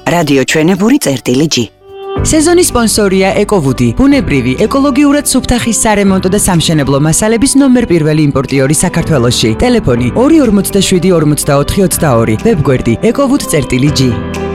რადიო ჩვენებური წერტილი G. სეზონის სპონსორია ეკოვუდი, ბუნებრივი, ეკოლოგიურად სუფთახის სარემონტო და სამშენებლო მასალების ნომერ პირველი იმპორტიორი საქართველოში. ტელეფონი 247 44 22, ვებგვერდი ეკოვუდ.G.